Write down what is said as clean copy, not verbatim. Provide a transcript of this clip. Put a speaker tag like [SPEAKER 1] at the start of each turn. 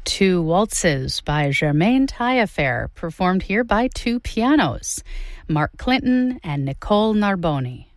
[SPEAKER 1] Two Waltzes by Germaine Taillefer, performed here by two pianos, Mark Clinton and Nicole Narboni.